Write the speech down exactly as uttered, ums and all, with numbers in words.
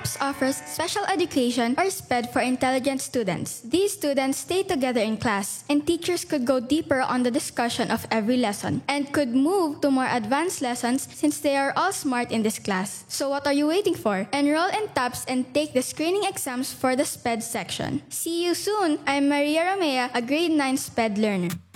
TAPS offers special education or SPED for intelligent students. These students stay together in class, and teachers could go deeper on the discussion of every lesson and could move to more advanced lessons since they are all smart in this class. So what are you waiting for? Enroll in TAPS and take the screening exams for the SPED section. See you soon! I'm Maria Romea, a grade nine SPED learner.